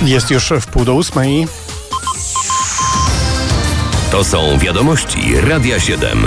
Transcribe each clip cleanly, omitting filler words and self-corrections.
Jest już 7:30. To są wiadomości Radia 7.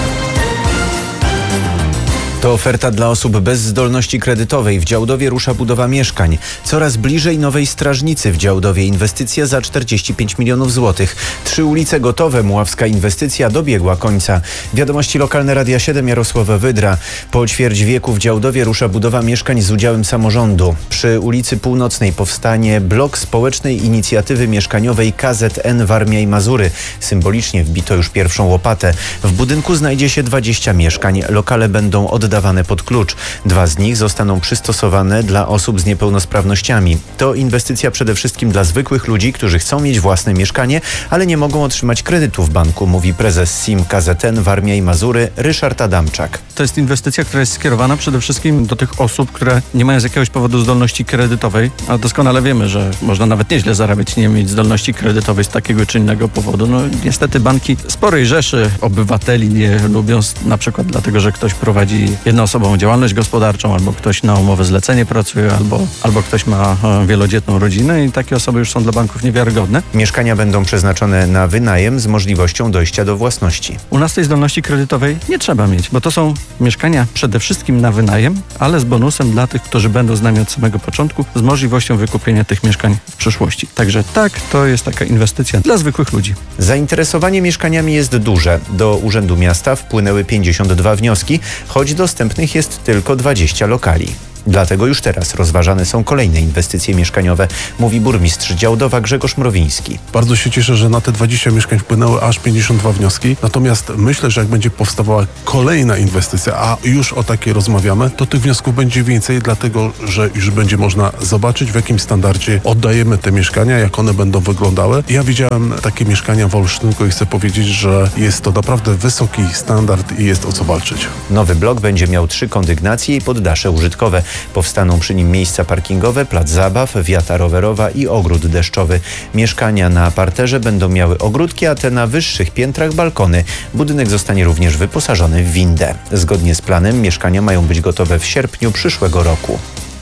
To oferta dla osób bez zdolności kredytowej. W Działdowie rusza budowa mieszkań. Coraz bliżej nowej strażnicy w Działdowie. Inwestycja za 45 milionów złotych. 3 ulice gotowe. Mławska inwestycja dobiegła końca. Wiadomości lokalne Radia 7, Jarosław Wydra. Po ćwierć wieku w Działdowie rusza budowa mieszkań z udziałem samorządu. Przy ulicy Północnej powstanie blok społecznej inicjatywy mieszkaniowej KZN Warmia i Mazury. Symbolicznie wbito już pierwszą łopatę. W budynku znajdzie się 20 mieszkań. Lokale będą oddawane pod klucz. 2 z nich zostaną przystosowane dla osób z niepełnosprawnościami. To inwestycja przede wszystkim dla zwykłych ludzi, którzy chcą mieć własne mieszkanie, ale nie mogą otrzymać kredytu w banku, mówi prezes SIM KZN Warmia i Mazury Ryszard Adamczak. To jest inwestycja, która jest skierowana przede wszystkim do tych osób, które nie mają z jakiegoś powodu zdolności kredytowej, a doskonale wiemy, że można nawet nieźle zarabiać, nie mieć zdolności kredytowej z takiego czy innego powodu. No niestety banki sporej rzeszy obywateli nie lubią, na przykład dlatego, że ktoś prowadzi jednoosobową działalność gospodarczą, albo ktoś na umowę zlecenie pracuje, albo ktoś ma wielodzietną rodzinę i takie osoby już są dla banków niewiarygodne. Mieszkania będą przeznaczone na wynajem z możliwością dojścia do własności. U nas tej zdolności kredytowej nie trzeba mieć, bo to są mieszkania przede wszystkim na wynajem, ale z bonusem dla tych, którzy będą z nami od samego początku, z możliwością wykupienia tych mieszkań w przyszłości. Także tak, to jest taka inwestycja dla zwykłych ludzi. Zainteresowanie mieszkaniami jest duże. Do Urzędu Miasta wpłynęły 52 wnioski, choć dostępnych jest tylko 20 lokali. Dlatego już teraz rozważane są kolejne inwestycje mieszkaniowe, mówi burmistrz Działdowa Grzegorz Mrowiński. Bardzo się cieszę, że na te 20 mieszkań wpłynęły aż 52 wnioski. Natomiast myślę, że jak będzie powstawała kolejna inwestycja, a już o takiej rozmawiamy, to tych wniosków będzie więcej, dlatego że już będzie można zobaczyć, w jakim standardzie oddajemy te mieszkania, jak one będą wyglądały. Ja widziałem takie mieszkania w Olsztynku i chcę powiedzieć, że jest to naprawdę wysoki standard i jest o co walczyć. Nowy blok będzie miał 3 kondygnacje i poddasze użytkowe. Powstaną przy nim miejsca parkingowe, plac zabaw, wiata rowerowa i ogród deszczowy. Mieszkania na parterze będą miały ogródki, a te na wyższych piętrach balkony. Budynek zostanie również wyposażony w windę. Zgodnie z planem mieszkania mają być gotowe w sierpniu przyszłego roku.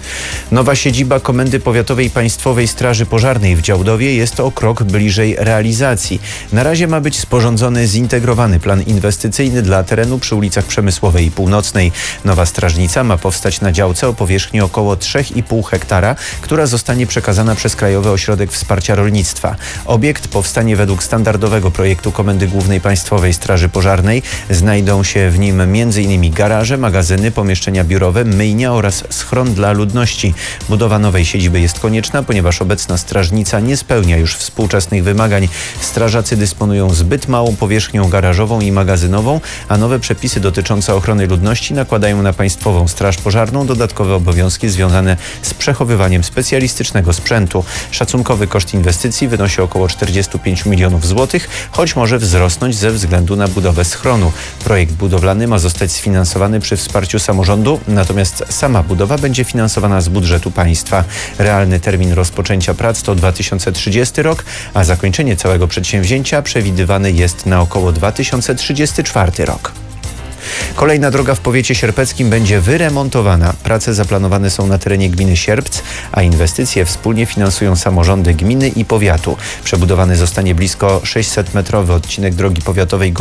Nowa siedziba Komendy Powiatowej Państwowej Straży Pożarnej w Działdowie jest o krok bliżej realizacji. Na razie ma być sporządzony zintegrowany plan inwestycyjny dla terenu przy ulicach Przemysłowej i Północnej. Nowa strażnica ma powstać na działce o powierzchni około 3,5 hektara, która zostanie przekazana przez Krajowy Ośrodek Wsparcia Rolnictwa. Obiekt powstanie według standardowego projektu Komendy Głównej Państwowej Straży Pożarnej. Znajdą się w nim m.in. garaże, magazyny, pomieszczenia biurowe, myjnia oraz schron dla ludności. Budowa nowej siedziby jest konieczna, ponieważ obecna strażnica nie spełnia już współczesnych wymagań. Strażacy dysponują zbyt małą powierzchnią garażową i magazynową, a nowe przepisy dotyczące ochrony ludności nakładają na Państwową Straż Pożarną dodatkowe obowiązki związane z przechowywaniem specjalistycznego sprzętu. Szacunkowy koszt inwestycji wynosi około 45 milionów złotych, choć może wzrosnąć ze względu na budowę schronu. Projekt budowlany ma zostać sfinansowany przy wsparciu samorządu, natomiast sama budowa będzie finansowana z budżetu państwa. Realny termin rozpoczęcia prac to 2030 rok, a zakończenie całego przedsięwzięcia przewidywane jest na około 2034 rok. Kolejna droga w powiecie sierpeckim będzie wyremontowana. Prace zaplanowane są na terenie gminy Sierpc, a inwestycje wspólnie finansują samorządy gminy i powiatu. Przebudowany zostanie blisko 600-metrowy odcinek drogi powiatowej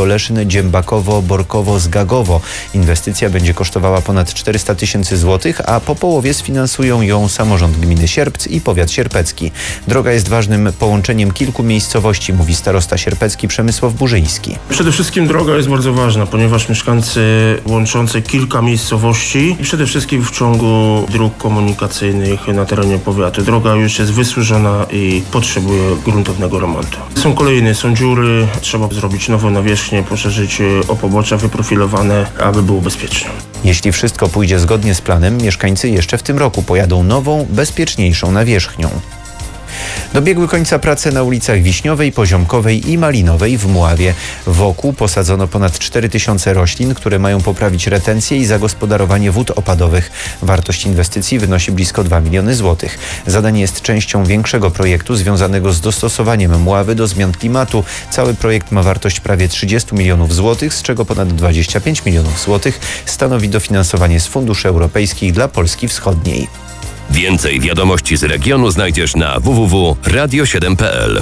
Goleszyn-Dziębakowo-Borkowo-Zgagowo. Inwestycja będzie kosztowała ponad 400 tysięcy złotych, a po połowie sfinansują ją samorząd gminy Sierpc i powiat sierpecki. Droga jest ważnym połączeniem kilku miejscowości, mówi starosta sierpecki Przemysław Burzyński. Przede wszystkim droga jest bardzo ważna, ponieważ mieszkańcy łączące kilka miejscowości i przede wszystkim w ciągu dróg komunikacyjnych na terenie powiatu. Droga już jest wysłużona i potrzebuje gruntownego remontu. Są dziury, trzeba zrobić nową nawierzchnię, poszerzyć o pobocza wyprofilowane, aby było bezpiecznie. Jeśli wszystko pójdzie zgodnie z planem, mieszkańcy jeszcze w tym roku pojadą nową, bezpieczniejszą nawierzchnią. Dobiegły końca prace na ulicach Wiśniowej, Poziomkowej i Malinowej w Mławie. Wokół posadzono ponad 4000 roślin, które mają poprawić retencję i zagospodarowanie wód opadowych. Wartość inwestycji wynosi blisko 2 miliony złotych. Zadanie jest częścią większego projektu związanego z dostosowaniem Mławy do zmian klimatu. Cały projekt ma wartość prawie 30 milionów złotych, z czego ponad 25 milionów złotych stanowi dofinansowanie z funduszy europejskich dla Polski Wschodniej. Więcej wiadomości z regionu znajdziesz na www.radio7.pl.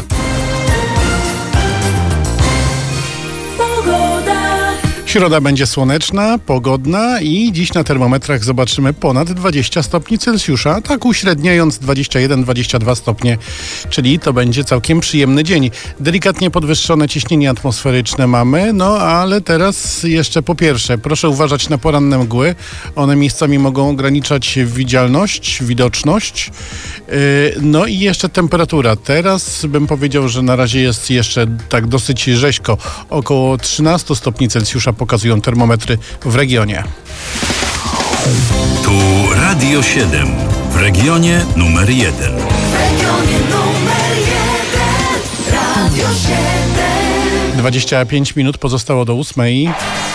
Środa będzie słoneczna, pogodna i dziś na termometrach zobaczymy ponad 20 stopni Celsjusza, tak uśredniając 21-22 stopnie, czyli to będzie całkiem przyjemny dzień. Delikatnie podwyższone ciśnienie atmosferyczne mamy, no ale teraz jeszcze po pierwsze, proszę uważać na poranne mgły. One miejscami mogą ograniczać widoczność. No i jeszcze temperatura. Teraz bym powiedział, że na razie jest jeszcze tak dosyć rzeźko. Około 13 stopni Celsjusza pokazują termometry w regionie. Tu Radio 7 w regionie numer 1. W regionie numer 1 Radio 7. 25 minut pozostało do 8.